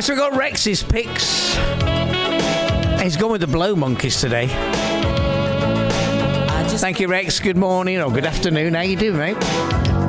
Right, so we've got Rex's picks. He's gone with the Blow Monkeys today. Thank you, Rex. Good morning or good afternoon. How you doing, mate?